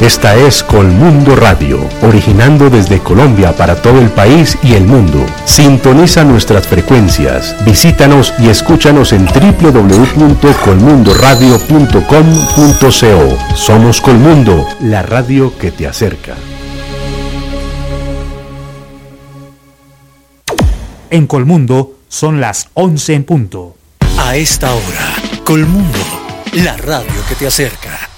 Esta es Colmundo Radio, originando desde Colombia para todo el país y el mundo. Sintoniza nuestras frecuencias, visítanos y escúchanos en www.colmundoradio.com.co. Somos Colmundo, la radio que te acerca. En Colmundo son las 11 en punto. A esta hora, Colmundo, la radio que te acerca.